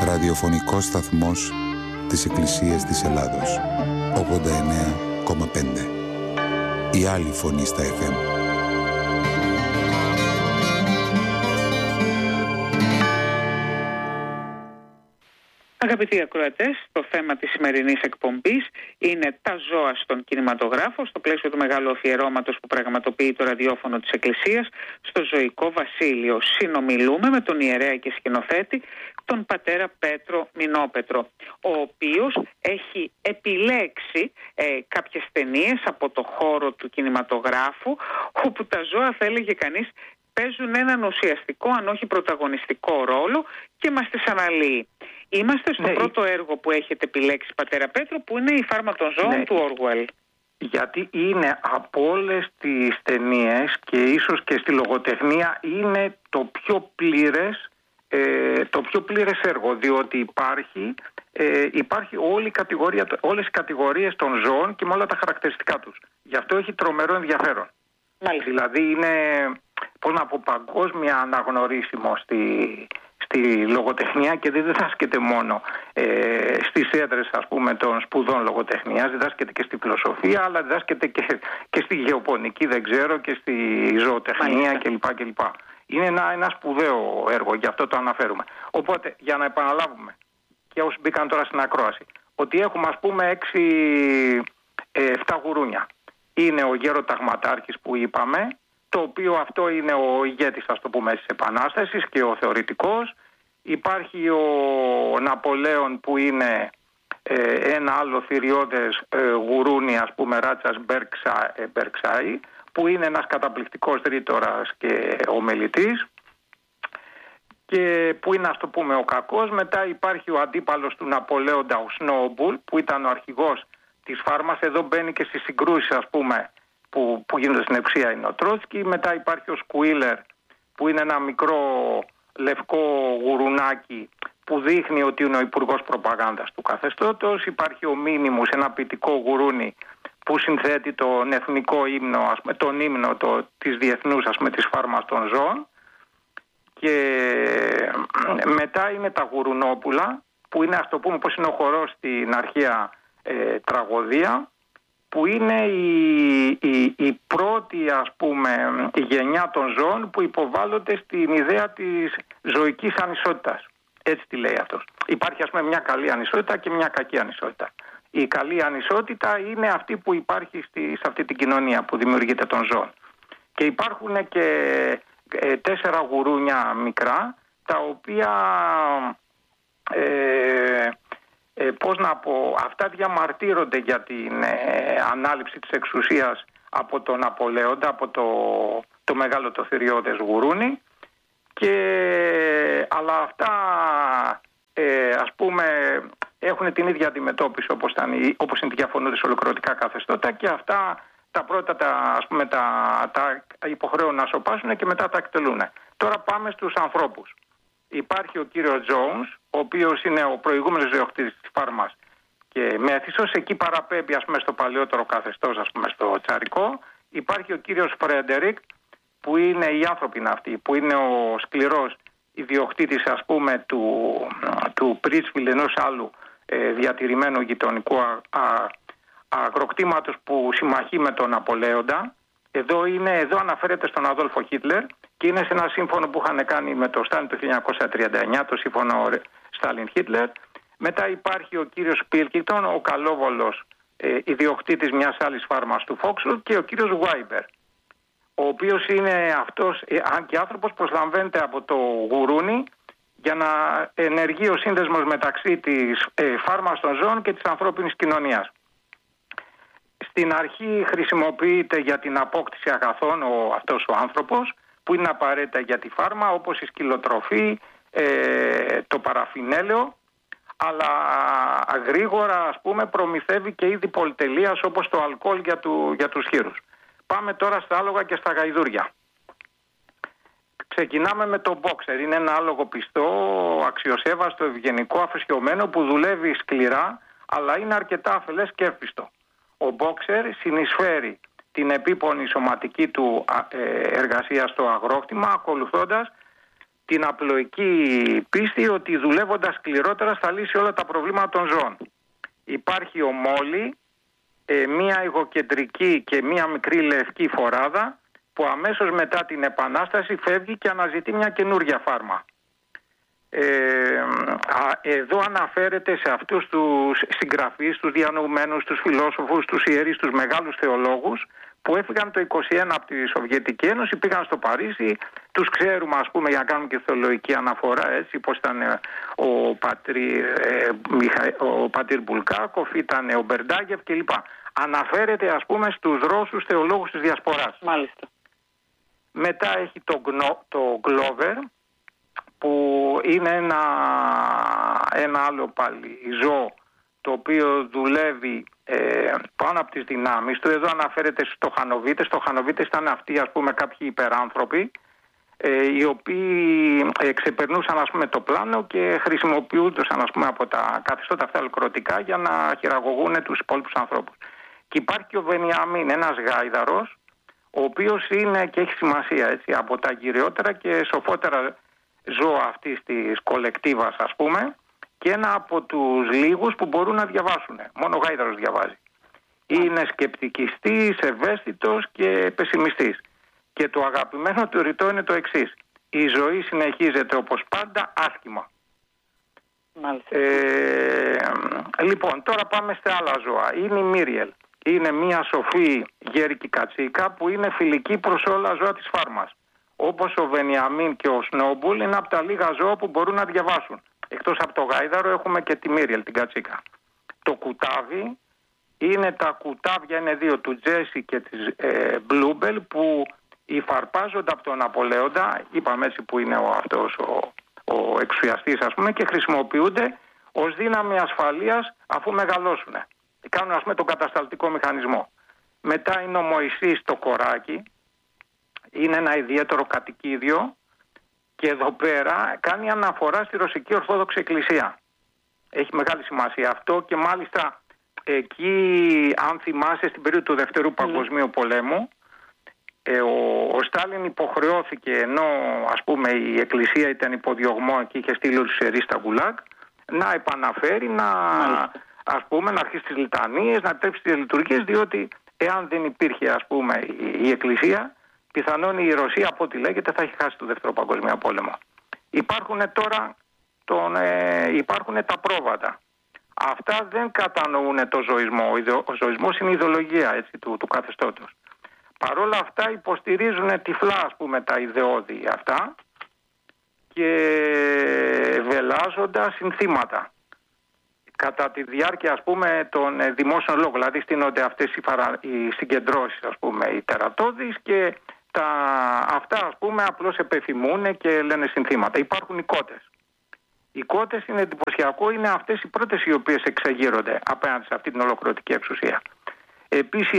ραδιοφωνικός σταθμός της Εκκλησίας της Ελλάδος. 89,5. Η άλλη φωνή στα FM. Αγαπητοί ακροατές, το θέμα της σημερινής εκπομπής είναι τα ζώα στον κινηματογράφο, στο πλαίσιο του μεγάλου αφιερώματος που πραγματοποιεί το ραδιόφωνο της Εκκλησίας στο ζωικό βασίλειο. Συνομιλούμε με τον ιερέα και σκηνοθέτη, τον πατέρα Πέτρο Μινόπετρο, ο οποίος έχει επιλέξει κάποιες ταινίες από το χώρο του κινηματογράφου, όπου τα ζώα, θα έλεγε κανείς, παίζουν έναν ουσιαστικό, αν όχι πρωταγωνιστικό ρόλο, και μας τις αναλύει. Είμαστε στο πρώτο έργο που έχετε επιλέξει, πατέρα Πέτρο, που είναι η Φάρμα των Ζώων του Όργουελ. Γιατί είναι από όλες τις ταινίες και ίσως και στη λογοτεχνία είναι το πιο πλήρες έργο, διότι υπάρχει όλες οι κατηγορίες των ζώων και με όλα τα χαρακτηριστικά τους. Γι' αυτό έχει τρομερό ενδιαφέρον. Μάλιστα. Δηλαδή είναι, παγκόσμια αναγνωρίσιμο στη λογοτεχνία, και δεν διδάσκεται μόνο στις έδρες, ας πούμε, των σπουδών λογοτεχνίας, διδάσκεται και στη φιλοσοφία, αλλά διδάσκεται και στη γεωπονική, δεν ξέρω, και στη ζωοτεχνία κλπ. Είναι ένα σπουδαίο έργο, γι' αυτό το αναφέρουμε. Οπότε, για να επαναλάβουμε και όσοι μπήκαν τώρα στην ακρόαση, ότι έχουμε, ας πούμε, 7 γουρούνια. Είναι ο γέροταγματάρχης που είπαμε, το οποίο αυτό είναι ο ηγέτης, ας το πούμε, της Επανάστασης και ο θεωρητικός. Υπάρχει ο Ναπολέον που είναι ένα άλλο θηριώδες γουρούνι, ας πούμε, Ράτσας Μπερξάι, που είναι ένας καταπληκτικός ρήτορας και ομιλητής, και που είναι, ας το πούμε, ο κακός. Μετά υπάρχει ο αντίπαλος του Ναπολέοντα, ο Σνόουμπουλ, που ήταν ο αρχηγός της Φάρμας. Εδώ μπαίνει και στις συγκρούσεις, ας πούμε, που γίνονται στην εξουσία, είναι ο Τρότσκι. Μετά υπάρχει ο Σκουίλερ, που είναι ένα μικρό λευκό γουρουνάκι που δείχνει ότι είναι ο υπουργός προπαγάνδας του καθεστώτος. Υπάρχει ο Μίνιμους, ένα ποιητικό γουρούνι που συνθέτει τον εθνικό ύμνο, ας πούμε, τον ύμνο της διεθνούς, ας πούμε, της Φάρμας των Ζώων. Και μετά είναι τα γουρουνόπουλα, που είναι, ας το πούμε, πώς είναι ο χορός στην αρχαία τραγωδία, που είναι η πρώτη, ας πούμε, η γενιά των ζώων που υποβάλλονται στην ιδέα της ζωικής ανισότητας. Έτσι τη λέει αυτός. Υπάρχει, ας πούμε, μια καλή ανισότητα και μια κακή ανισότητα. Η καλή ανισότητα είναι αυτή που υπάρχει σε αυτή την κοινωνία που δημιουργείται των ζώων. Και υπάρχουν και 4 γουρούνια μικρά, τα οποία αυτά διαμαρτύρονται για την ανάληψη της εξουσίας από τον Ναπολέοντα, από το μεγάλο το θηριώδες γουρούνι, αλλά αυτά ας πούμε έχουν την ίδια αντιμετώπιση όπως είναι διαφωνούνται σε ολοκληρωτικά καθεστώτα, και αυτά τα πρώτα τα υποχρέουν να σωπάσουν και μετά τα εκτελούν. Τώρα πάμε στους ανθρώπους. Υπάρχει ο κύριος Jones, ο οποίος είναι ο προηγούμενος διοκτήτης της Φάρμας και Μέθησος, εκεί παραπέμπει, ας πούμε, στο παλαιότερο καθεστώς, ας πούμε, στο τσαρικό. Υπάρχει ο κύριος Φρέντερικ, που είναι οι άνθρωποι αυτοί, που είναι ο σκληρός ιδιοκτήτης, ας πούμε, του Πρίτσβιλ, ενός άλλου διατηρημένου γειτονικού αγροκτήματος που συμμαχεί με τον Ναπολέοντα. Εδώ αναφέρεται στον Αδόλφο Χίτλερ και είναι σε ένα σύμφωνο που είχαν κάνει με το Στάλιν το 1939, το σύμφωνο Στάλιν-Χίτλερ. Μετά υπάρχει ο κύριος Πίλκινγκτον, ο καλόβολος ιδιοκτήτης μιας άλλης φάρμας του Φόξουλ, και ο κύριος Βάιμπερ, ο οποίος είναι αυτός, αν και άνθρωπος, προσλαμβάνεται από το γουρούνι για να ενεργεί ο σύνδεσμος μεταξύ της φάρμας των ζώων και της ανθρώπινης κοινωνίας. Στην αρχή χρησιμοποιείται για την απόκτηση αγαθών αυτός ο άνθρωπος, που είναι απαραίτητα για τη φάρμα, όπως η σκυλοτροφή, το παραφινέλαιο, αλλά γρήγορα, ας πούμε, προμηθεύει και είδη πολυτελείας όπως το αλκοόλ για τους χήρους. Πάμε τώρα στα άλογα και στα γαϊδούρια. Ξεκινάμε με το μπόξερ. Είναι ένα άλογο πιστό, αξιοσέβαστο, ευγενικό, αφοσιωμένο, που δουλεύει σκληρά, αλλά είναι αρκετά αφελές και εύπιστο. Ο μπόξερ συνεισφέρει την επίπονη σωματική του εργασία στο αγρόκτημα, ακολουθώντας την απλοϊκή πίστη ότι δουλεύοντας σκληρότερα θα λύσει όλα τα προβλήματα των ζώων. Υπάρχει ο Μόλι, μία εγωκεντρική και μία μικρή λευκή φοράδα που αμέσως μετά την Επανάσταση φεύγει και αναζητεί μια καινούργια φάρμα. Εδώ αναφέρεται σε αυτούς τους συγγραφείς, τους διανοουμένους, τους φιλόσοφους, τους ιερείς, τους μεγάλους θεολόγους που έφυγαν το 1921 από τη Σοβιετική Ένωση, πήγαν στο Παρίσι, τους ξέρουμε ας πούμε για να κάνουμε και θεολογική αναφορά, έτσι πως ήταν ο πατήρ Μπουλκάκοφ, ήταν ο Μπερντάγεφ κλπ. Αναφέρεται ας πούμε στους Ρώσους θεολόγους της Διασποράς. Μάλιστα. Μετά έχει το Γκλόβερ, που είναι ένα άλλο πάλι ζώο το οποίο δουλεύει πάνω από τις δυνάμεις του. Εδώ αναφέρεται στους στοχανοβίτες. Στοχανοβίτες ήταν αυτοί ας πούμε κάποιοι υπεράνθρωποι οι οποίοι ξεπερνούσαν ας πούμε το πλάνο και χρησιμοποιούνταν ας πούμε από τα καθεστώτα αυτά ολοκληρωτικά για να χειραγωγούν τους υπόλοιπους ανθρώπους. Και υπάρχει και ο Βενιαμίν, ένας γάιδαρος, ο οποίος είναι και έχει σημασία έτσι, από τα γυριότερα και σοφότερα ζώα αυτής της κολεκτίβας ας πούμε, και ένα από τους λίγους που μπορούν να διαβάσουν. Μόνο ο γάιδαρος διαβάζει. Είναι σκεπτικιστής, ευαίσθητος και πεσημιστής. Και το αγαπημένο του ρητό είναι το εξής: η ζωή συνεχίζεται όπως πάντα άσχημα. Λοιπόν, τώρα πάμε σε άλλα ζώα. Είναι η Μίριελ. Είναι μια σοφή γέρικη κατσίκα που είναι φιλική προς όλα ζώα της φάρμας. Όπως ο Βενιαμίν και ο Σνόμπουλ είναι από τα λίγα ζώα που μπορούν να διαβάσουν. Εκτός από το γάιδαρο έχουμε και τη Μίριελ, την κατσίκα. Το κουτάβι είναι τα κουτάβια, είναι δύο, του Τζέσι και της Μπλούμπελ, που υφαρπάζονται από τον Ναπολέοντα, είπαμε έτσι που είναι ο εξουσιαστής ας πούμε, και χρησιμοποιούνται ως δύναμη ασφαλείας αφού μεγαλώσουν. Κάνουν ας πούμε τον κατασταλτικό μηχανισμό. Μετά είναι ο Μωυσής το κοράκι. Είναι ένα ιδιαίτερο κατοικίδιο και εδώ πέρα κάνει αναφορά στη Ρωσική Ορθόδοξη Εκκλησία. Έχει μεγάλη σημασία αυτό και μάλιστα εκεί, αν θυμάσαι, στην περίοδο του Δευτέρου Παγκοσμίου Πολέμου, ο Στάλιν υποχρεώθηκε, ενώ ας πούμε η Εκκλησία ήταν υποδιωγμό και είχε στείλει τους ιερείς στα Γκουλάκ, να επαναφέρει, ας πούμε, να αρχίσει τις λιτανίες, να τρέψει τις λειτουργίες, διότι εάν δεν υπήρχε ας πούμε η Εκκλησία, πιθανόν η Ρωσία, από ό,τι λέγεται, θα έχει χάσει το Δεύτερο Παγκοσμίο Πόλεμο. Υπάρχουν τώρα υπάρχουν τα πρόβατα. Αυτά δεν κατανοούν το ζωισμό. Ο ζωισμός είναι η ιδεολογία έτσι, του καθεστώτος. Παρ' όλα αυτά υποστηρίζουν τυφλά ας πούμε, τα ιδεώδη αυτά και βελάζοντας συνθήματα. Κατά τη διάρκεια ας πούμε των δημόσιων λόγων, δηλαδή στείνονται αυτές οι συγκεντρώσεις ας πούμε, οι τερατώδεις, και αυτά ας πούμε απλώς επιθυμούν και λένε συνθήματα. Υπάρχουν οι κότες. Οι κότες είναι εντυπωσιακό, είναι αυτές οι πρώτες οι οποίες εξεγείρονται απέναντι σε αυτή την ολοκληρωτική εξουσία. Επίσης